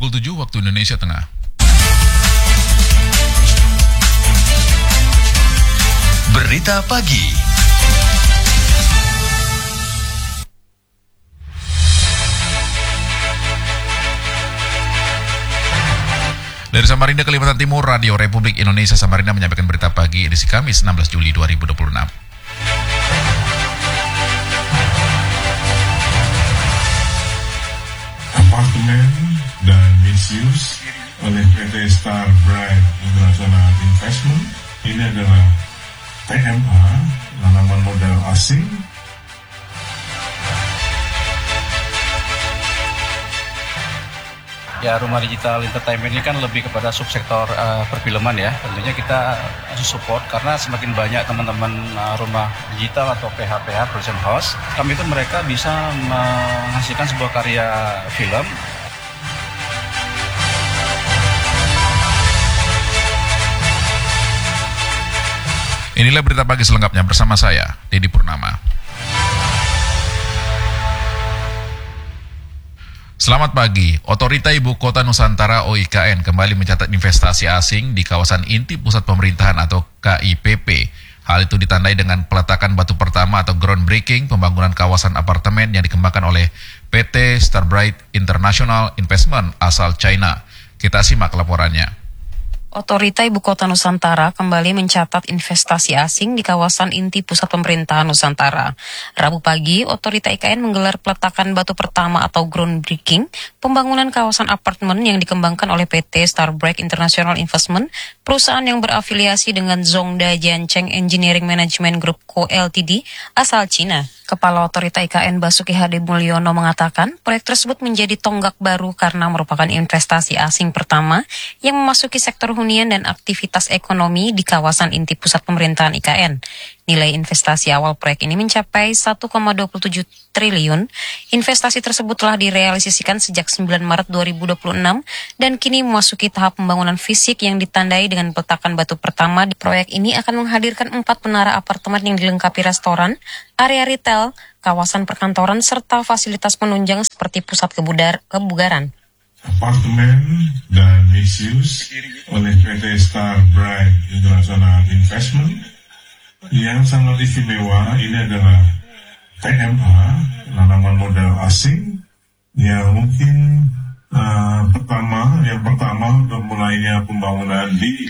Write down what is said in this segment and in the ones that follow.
pukul 7 waktu Indonesia Tengah. Berita pagi. Dari Samarinda, Kalimantan Timur, Radio Republik Indonesia Samarinda menyampaikan berita pagi edisi Kamis 16 Juli 2026. Apartemen dan mixed-use oleh PT Starbright International Investment. Ini adalah PMA, penanaman modal asing. Ya, rumah digital entertainment ini kan lebih kepada subsektor perfilman ya. Tentunya kita support karena semakin banyak teman-teman rumah digital atau PH-PH production house, kami itu mereka bisa menghasilkan sebuah karya film. Inilah berita pagi selengkapnya bersama saya, Dedi Purnama. Selamat pagi. Otorita Ibu Kota Nusantara OIKN kembali mencatat investasi asing di kawasan inti pusat pemerintahan atau KIPP. Hal itu ditandai dengan peletakan batu pertama atau groundbreaking pembangunan kawasan apartemen yang dikembangkan oleh PT Starbright International Investment asal China. Kita simak laporannya. Otorita Ibu Kota Nusantara kembali mencatat investasi asing di kawasan inti pusat pemerintahan Nusantara. Rabu pagi, Otorita IKN menggelar peletakan batu pertama atau groundbreaking pembangunan kawasan apartemen yang dikembangkan oleh PT Starbright International Investment, perusahaan yang berafiliasi dengan Zhongda Jiancheng Engineering Management Group Co. Ltd. asal Cina. Kepala Otorita IKN Basuki Hadi Mulyono mengatakan proyek tersebut menjadi tonggak baru karena merupakan investasi asing pertama yang memasuki sektor hunian dan aktivitas ekonomi di kawasan inti pusat pemerintahan IKN. Nilai investasi awal proyek ini mencapai 1,27 triliun. Investasi tersebut telah direalisasikan sejak 9 Maret 2026 dan kini memasuki tahap pembangunan fisik yang ditandai dengan peletakan batu pertama. Di proyek ini akan menghadirkan 4 menara apartemen yang dilengkapi restoran, area retail, kawasan perkantoran, serta fasilitas penunjang seperti pusat kebugaran. Apartemen dan mixed-use oleh PT Starbright International Investment. Yang sangat istimewa ini adalah PMA, penanaman modal asing, yang mungkin yang pertama untuk mulainya pembangunan di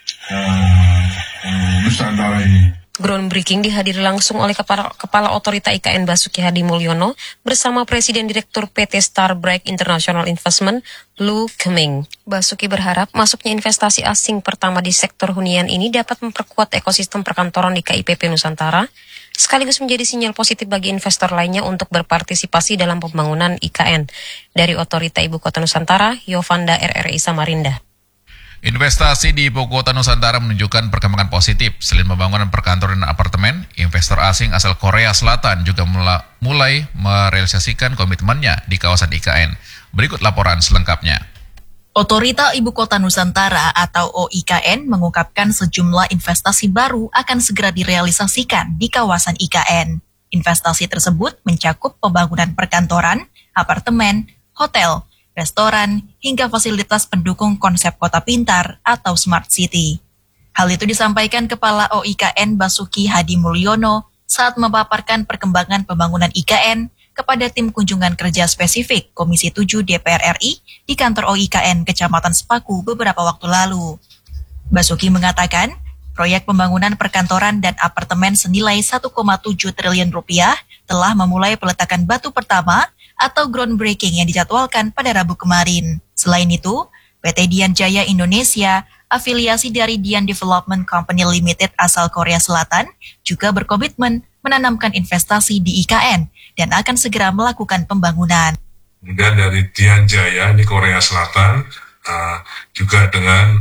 Nusantara ini. Groundbreaking dihadiri langsung oleh Kepala Otorita IKN Basuki Hadi Mulyono bersama Presiden Direktur PT Starbright International Investment, Lu Keming. Basuki berharap masuknya investasi asing pertama di sektor hunian ini dapat memperkuat ekosistem perkantoran di KIPP Nusantara, sekaligus menjadi sinyal positif bagi investor lainnya untuk berpartisipasi dalam pembangunan IKN. Dari Otorita Ibu Kota Nusantara, Yovanda RRI Samarinda. Investasi di Ibu Kota Nusantara menunjukkan perkembangan positif. Selain pembangunan perkantoran dan apartemen, investor asing asal Korea Selatan juga mulai merealisasikan komitmennya di kawasan IKN. Berikut laporan selengkapnya. Otorita Ibu Kota Nusantara atau OIKN mengungkapkan sejumlah investasi baru akan segera direalisasikan di kawasan IKN. Investasi tersebut mencakup pembangunan perkantoran, apartemen, hotel, restoran, hingga fasilitas pendukung konsep kota pintar atau smart city. Hal itu disampaikan Kepala OIKN Basuki Hadi Mulyono saat memaparkan perkembangan pembangunan IKN kepada tim kunjungan kerja spesifik Komisi 7 DPR RI di kantor OIKN Kecamatan Sepaku beberapa waktu lalu. Basuki mengatakan, proyek pembangunan perkantoran dan apartemen senilai 1,7 triliun rupiah telah memulai peletakan batu pertama atau groundbreaking yang dijadwalkan pada Rabu kemarin. Selain itu, PT Dian Jaya Indonesia, afiliasi dari Dian Development Company Limited asal Korea Selatan, juga berkomitmen menanamkan investasi di IKN dan akan segera melakukan pembangunan. Kemudian dari Dian Jaya di Korea Selatan, juga dengan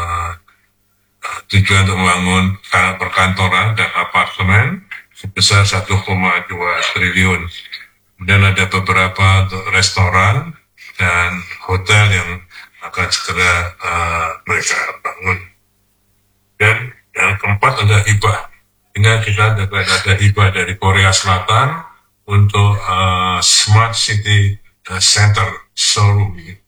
tujuan untuk membangun perkantoran dan apartemen sebesar 1,2 triliun. Kemudian ada beberapa untuk restoran dan hotel yang akan segera mereka bangun. Dan yang keempat ada hibah. Ini kita ada hibah dari Korea Selatan untuk Smart City Center showroom.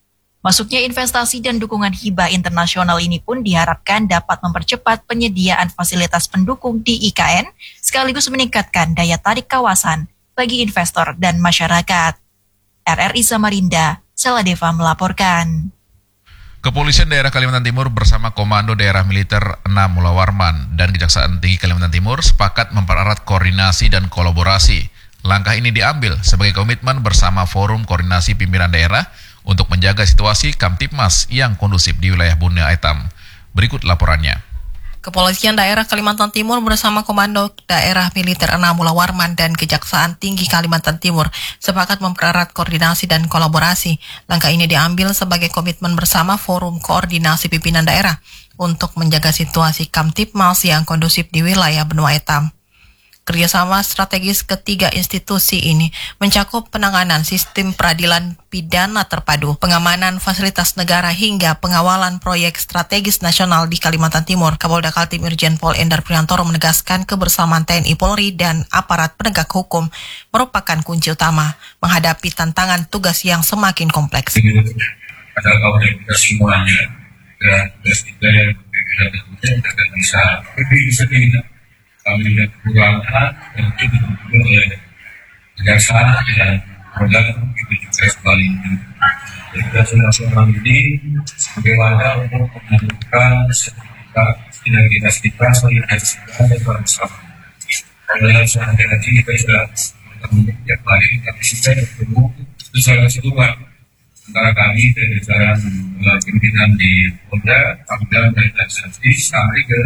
Masuknya investasi dan dukungan hibah internasional ini pun diharapkan dapat mempercepat penyediaan fasilitas pendukung di IKN, sekaligus meningkatkan daya tarik kawasan bagi investor dan masyarakat. RRI Samarinda, Saladeva melaporkan. Kepolisian Daerah Kalimantan Timur bersama Komando Daerah Militer 6 Mula Warman dan Kejaksaan Tinggi Kalimantan Timur sepakat mempererat koordinasi dan kolaborasi. Langkah ini diambil sebagai komitmen bersama Forum Koordinasi Pimpinan Daerah untuk menjaga situasi Kamtipmas yang kondusif di wilayah Bunda Etam. Berikut laporannya. Kepolisian Daerah Kalimantan Timur bersama Komando Daerah Militer 6 Mula Warman dan Kejaksaan Tinggi Kalimantan Timur sepakat mempererat koordinasi dan kolaborasi. Langkah ini diambil sebagai komitmen bersama Forum Koordinasi Pimpinan Daerah untuk menjaga situasi Kamtipmas yang kondusif di wilayah Benua Etam. Kerjasama strategis ketiga institusi ini mencakup penanganan sistem peradilan pidana terpadu, pengamanan fasilitas negara hingga pengawalan proyek strategis nasional di Kalimantan Timur. Kapolda Kaltim Irjen Pol Endar Priantoro menegaskan kebersamaan TNI Polri dan aparat penegak hukum merupakan kunci utama menghadapi tantangan tugas yang semakin kompleks. Pada kawasan kita semuanya dan tugas kita yang berbeda akan bisa tidak. Kami lihat kekurangan dan itu ditentukan oleh kejaksaan dan produk itu juga sebaliknya. Jadi kita nasional ini sebagai wadah untuk menentukan sertifikat sinergitas kita dan bersama. Dan dalam suatu nanti kita sudah yang lain, tapi kita bertemu itu salah satu antara kami dan jajaran pimpinan di Polda, Pangdam dan Sanksi sampai ke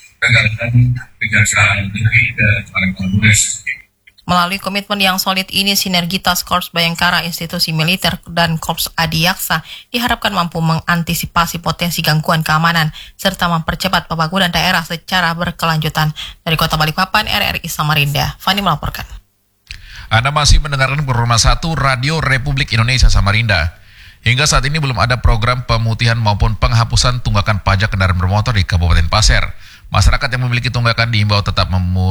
Kejaksaan Negeri dan Polres. Melalui komitmen yang solid ini, sinergitas Korps Bayangkara, institusi militer, dan Korps Adiaksa diharapkan mampu mengantisipasi potensi gangguan keamanan serta mempercepat pembangunan daerah secara berkelanjutan. Dari Kota Balikpapan, RRI Samarinda, Fani melaporkan. Anda masih mendengarkan program 1 Radio Republik Indonesia Samarinda. Hingga saat ini belum ada program pemutihan maupun penghapusan tunggakan pajak kendaraan bermotor di Kabupaten Pasir. Masyarakat yang memiliki tunggakan diimbau tetap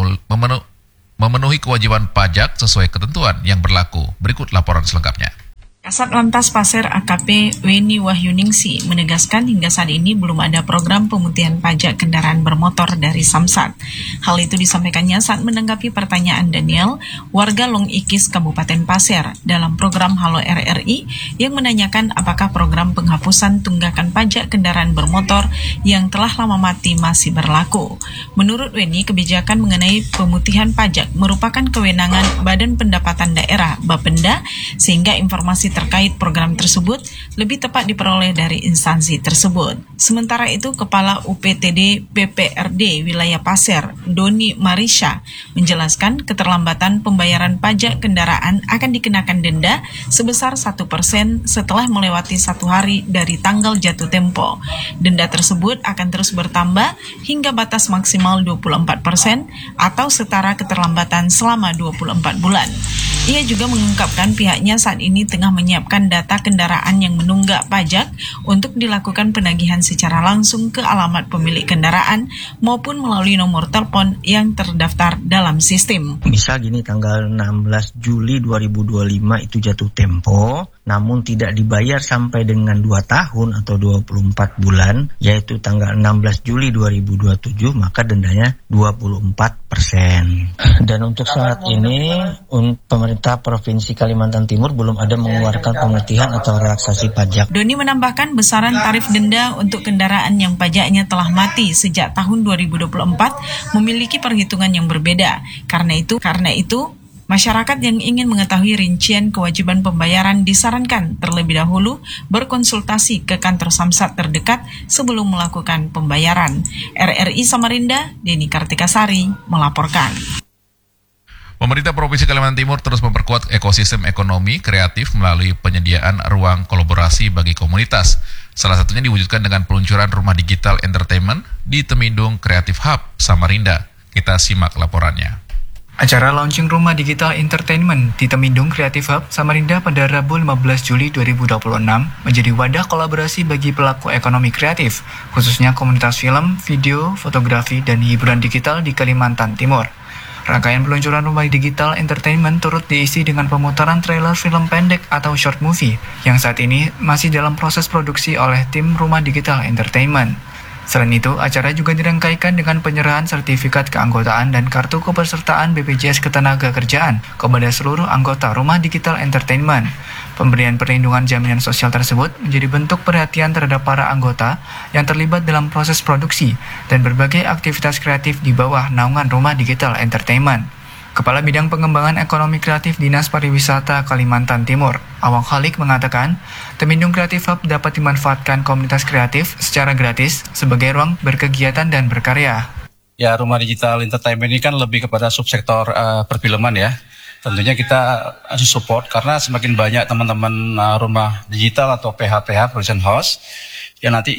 memenuhi kewajiban pajak sesuai ketentuan yang berlaku. Berikut laporan selengkapnya. Kasat Lantas Pasir AKP Weni Wahyuningsi menegaskan hingga saat ini belum ada program pemutihan pajak kendaraan bermotor dari Samsat. Hal itu disampaikannya saat menanggapi pertanyaan Daniel, warga Long Ikis, Kabupaten Pasir, dalam program Halo RRI yang menanyakan apakah program penghapusan tunggakan pajak kendaraan bermotor yang telah lama mati masih berlaku. Menurut Weni, kebijakan mengenai pemutihan pajak merupakan kewenangan Badan Pendapatan Daerah Bapenda, sehingga informasi terkait program tersebut lebih tepat diperoleh dari instansi tersebut. Sementara itu, Kepala UPTD PPRD Wilayah Pasir, Doni Marisha, menjelaskan keterlambatan pembayaran pajak kendaraan akan dikenakan denda sebesar 1% setelah melewati 1 hari dari tanggal jatuh tempo. Denda tersebut akan terus bertambah hingga batas maksimal 24% atau setara keterlambatan selama 24 bulan. Ia juga mengungkapkan pihaknya saat ini tengah menyiapkan data kendaraan yang menunggak pajak untuk dilakukan penagihan secara langsung ke alamat pemilik kendaraan maupun melalui nomor telepon yang terdaftar dalam sistem. Misal gini, tanggal 16 Juli 2025 itu jatuh tempo, namun tidak dibayar sampai dengan 2 tahun atau 24 bulan, yaitu tanggal 16 Juli 2027, maka dendanya 24%. Dan untuk saat ini, pemerintah Provinsi Kalimantan Timur belum ada mengeluarkan pemutihan atau relaksasi pajak. Doni menambahkan besaran tarif denda untuk kendaraan yang pajaknya telah mati sejak tahun 2024 memiliki perhitungan yang berbeda. Karena itu, masyarakat yang ingin mengetahui rincian kewajiban pembayaran disarankan terlebih dahulu berkonsultasi ke kantor Samsat terdekat sebelum melakukan pembayaran. RRI Samarinda, Deni Kartikasari melaporkan. Pemerintah Provinsi Kalimantan Timur terus memperkuat ekosistem ekonomi kreatif melalui penyediaan ruang kolaborasi bagi komunitas. Salah satunya diwujudkan dengan peluncuran rumah digital entertainment di Temindung Creative Hub, Samarinda. Kita simak laporannya. Acara launching rumah digital entertainment di Temindung Creative Hub, Samarinda pada Rabu 15 Juli 2026 menjadi wadah kolaborasi bagi pelaku ekonomi kreatif, khususnya komunitas film, video, fotografi, dan hiburan digital di Kalimantan Timur. Rangkaian peluncuran Rumah Digital Entertainment turut diisi dengan pemutaran trailer film pendek atau short movie yang saat ini masih dalam proses produksi oleh tim Rumah Digital Entertainment. Selain itu, acara juga dirangkaikan dengan penyerahan sertifikat keanggotaan dan kartu kepesertaan BPJS Ketenagakerjaan kepada seluruh anggota Rumah Digital Entertainment. Pemberian perlindungan jaminan sosial tersebut menjadi bentuk perhatian terhadap para anggota yang terlibat dalam proses produksi dan berbagai aktivitas kreatif di bawah naungan Rumah Digital Entertainment. Kepala Bidang Pengembangan Ekonomi Kreatif Dinas Pariwisata Kalimantan Timur, Awang Khalik mengatakan, Temindung Creative Hub dapat dimanfaatkan komunitas kreatif secara gratis sebagai ruang berkegiatan dan berkarya. Ya, Rumah Digital Entertainment ini kan lebih kepada subsektor perfilman ya. Tentunya kita support karena semakin banyak teman-teman rumah digital atau PH-PH production house yang nanti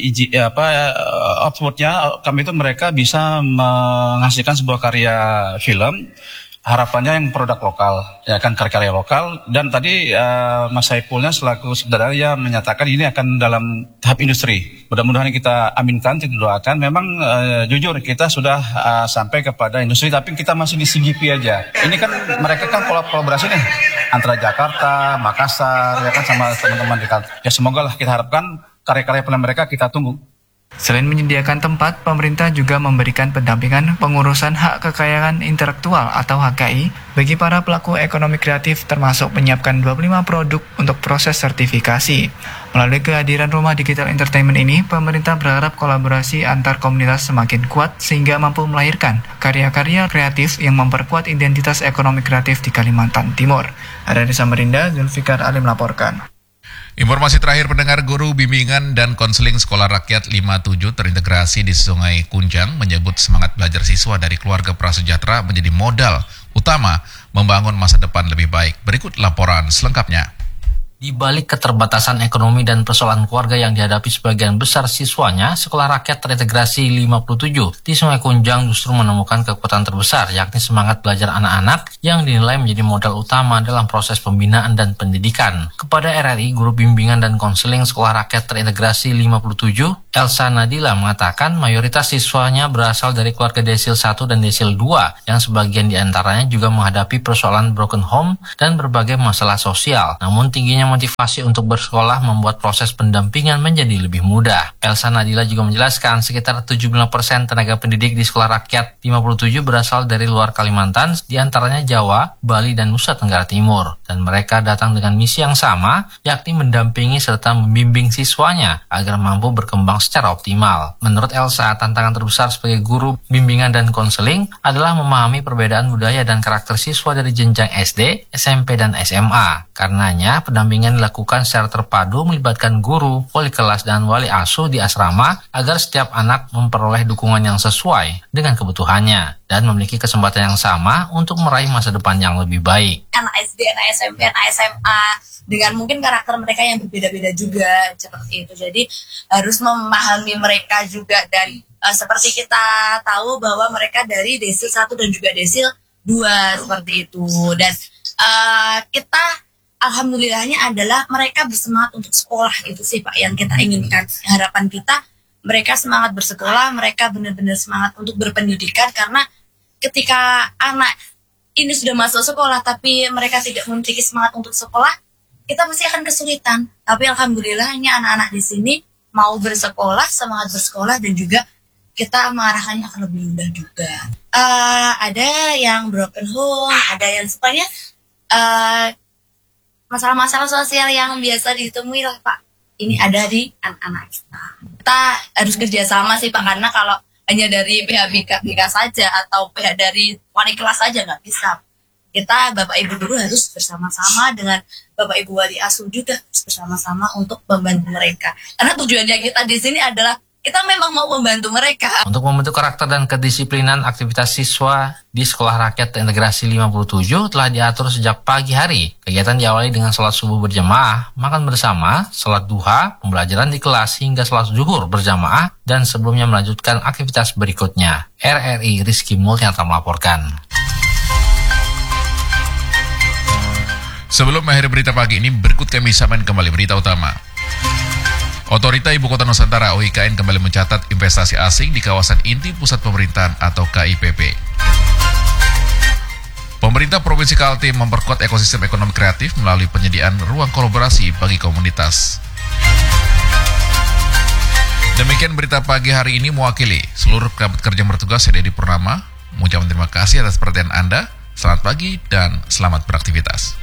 outputnya kami itu mereka bisa menghasilkan sebuah karya film. Harapannya yang produk lokal, ya kan karya lokal. Dan tadi Mas Saifulnya selaku sebenarnya menyatakan ini akan dalam tahap industri. Mudah-mudahan kita aminkan, kita doakan. Memang jujur kita sudah sampai kepada industri, tapi kita masih di CGP aja. Ini kan mereka kan kolaborasi nih antara Jakarta, Makassar, ya kan sama teman-teman dekat. Ya semoga lah kita harapkan karya-karya film mereka kita tunggu. Selain menyediakan tempat, pemerintah juga memberikan pendampingan pengurusan hak kekayaan intelektual atau HKI bagi para pelaku ekonomi kreatif termasuk menyiapkan 25 produk untuk proses sertifikasi. Melalui kehadiran Rumah Digital Entertainment ini, pemerintah berharap kolaborasi antar komunitas semakin kuat sehingga mampu melahirkan karya-karya kreatif yang memperkuat identitas ekonomi kreatif di Kalimantan Timur. Dari Samarinda, Zulfikar Ali melaporkan. Informasi terakhir pendengar, guru bimbingan dan konseling Sekolah Rakyat 57 terintegrasi di Sungai Kunjang menyebut semangat belajar siswa dari keluarga prasejahtera menjadi modal utama membangun masa depan lebih baik. Berikut laporan selengkapnya. Di balik keterbatasan ekonomi dan persoalan keluarga yang dihadapi sebagian besar siswanya, Sekolah Rakyat Terintegrasi 57 di Sungai Kunjang justru menemukan kekuatan terbesar, yakni semangat belajar anak-anak yang dinilai menjadi modal utama dalam proses pembinaan dan pendidikan. Kepada RRI, guru bimbingan dan konseling Sekolah Rakyat Terintegrasi 57, Elsa Nadila mengatakan mayoritas siswanya berasal dari keluarga desil 1 dan desil 2, yang sebagian diantaranya juga menghadapi persoalan broken home dan berbagai masalah sosial. Namun tingginya motivasi untuk bersekolah membuat proses pendampingan menjadi lebih mudah. Elsa Nadila juga menjelaskan sekitar 75% tenaga pendidik di Sekolah Rakyat 57 berasal dari luar Kalimantan, diantaranya Jawa, Bali, dan Nusa Tenggara Timur. Dan mereka datang dengan misi yang sama, yakni mendampingi serta membimbing siswanya agar mampu berkembang secara optimal. Menurut Elsa, tantangan terbesar sebagai guru bimbingan dan konseling adalah memahami perbedaan budaya dan karakter siswa dari jenjang SD, SMP, dan SMA. Karenanya, pendampingan dilakukan secara terpadu melibatkan guru, wali kelas, dan wali asuh di asrama agar setiap anak memperoleh dukungan yang sesuai dengan kebutuhannya dan memiliki kesempatan yang sama untuk meraih masa depan yang lebih baik. Anak SD, anak SMP, anak SMA dengan mungkin karakter mereka yang berbeda-beda juga seperti itu. Jadi harus memahami mereka juga dan seperti kita tahu bahwa mereka dari desil 1 dan juga desil 2 seperti itu. Dan kita alhamdulillahnya adalah mereka bersemangat untuk sekolah, itu sih Pak yang kita inginkan. Harapan kita mereka semangat bersekolah, mereka benar-benar semangat untuk berpendidikan, karena ketika anak ini sudah masuk sekolah tapi mereka tidak memiliki semangat untuk sekolah, kita pasti akan kesulitan. Tapi alhamdulillahnya anak-anak di sini mau bersekolah, semangat bersekolah, dan juga kita mengarahkannya akan lebih mudah juga. Ada yang broken home, ada yang sebenarnya masalah-masalah sosial yang biasa ditemui lah Pak. Ini ada di anak-anak kita. Kita harus kerjasama sih Pak, karena kalau hanya dari pihak BK saja atau pihak dari wali kelas saja nggak bisa. Kita Bapak Ibu guru harus bersama-sama dengan Bapak Ibu wali asuh juga bersama-sama untuk membantu mereka. Karena tujuannya kita di sini adalah kita memang mau membantu mereka. Untuk membentuk karakter dan kedisiplinan aktivitas siswa di Sekolah Rakyat Terintegrasi 57 telah diatur sejak pagi hari. Kegiatan diawali dengan sholat subuh berjamaah, makan bersama, sholat duha, pembelajaran di kelas hingga sholat zuhur berjamaah, dan sebelumnya melanjutkan aktivitas berikutnya. RRI Rizky Mulyanto melaporkan. Sebelum mengakhiri berita pagi ini, berikut kami sampaikan kembali berita utama. Otorita Ibu Kota Nusantara (OIKN) kembali mencatat investasi asing di kawasan inti pusat pemerintahan atau KIPP. Pemerintah Provinsi Kaltim memperkuat ekosistem ekonomi kreatif melalui penyediaan ruang kolaborasi bagi komunitas. Demikian berita pagi hari ini mewakili seluruh kerabat kerja bertugas saya Dedi Purnama. Mengucapkan terima kasih atas perhatian Anda. Selamat pagi dan selamat beraktivitas.